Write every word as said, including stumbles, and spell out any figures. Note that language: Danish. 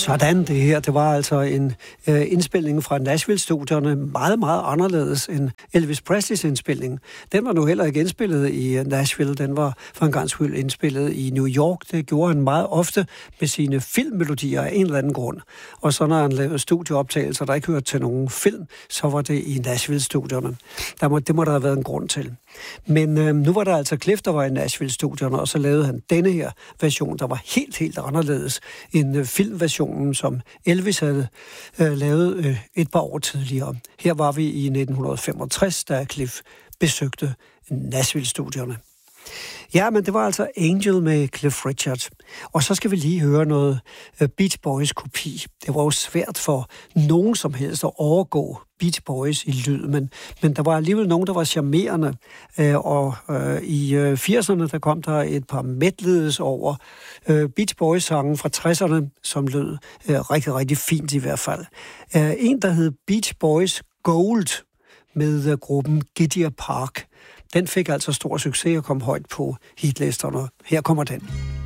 Sådan, det her, det var altså en øh, indspilning fra Nashville-studierne, meget, meget anderledes end Elvis Presleys indspilning. Den var nu heller ikke indspillet i Nashville, den var for en gangs skyld indspillet i New York. Det gjorde han meget ofte med sine filmmelodier af en eller anden grund. Og så når han lavede studieoptagelser, der ikke hørte til nogen film, så var det i Nashville-studierne. Der må, det må der have været en grund til. Men øh, nu var der altså Cliff, der var i Nashville-studierne, og så lavede han denne her version, der var helt, helt anderledes end øh, filmversionen, som Elvis havde øh, lavet øh, et par år tidligere. Her var vi i nitten femogtres, da Cliff besøgte Nashville-studierne. Ja, men det var altså Angel med Cliff Richard. Og så skal vi lige høre noget Beach Boys kopi. Det var jo svært for nogen som helst at overgå Beach Boys i lyd, men, men der var alligevel nogen, der var charmerende. Og øh, i firserne, der kom der et par medledes over øh, Beach Boys-sangen fra tresserne, som lød øh, rigtig, rigtig fint i hvert fald. Øh, en, der hed Beach Boys Gold med øh, gruppen Gideon Park. Den fik altså stor succes og kom højt på hitlisterne. Her kommer den.